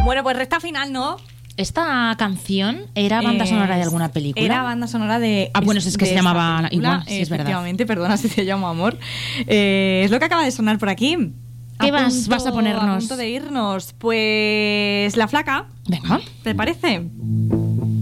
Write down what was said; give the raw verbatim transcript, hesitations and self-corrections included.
Bueno, pues recta final, ¿no? ¿Esta canción era banda Es- sonora de alguna película? Era banda sonora de... Ah, bueno, es que de se esta llamaba película. igual, sí, es verdad. Efectivamente, perdona si te llamo amor. Eh, es lo que acaba de sonar por aquí. ¿Qué A vas- punto- vas a ponernos? A punto de irnos. Pues La Flaca. Venga. ¿Te parece?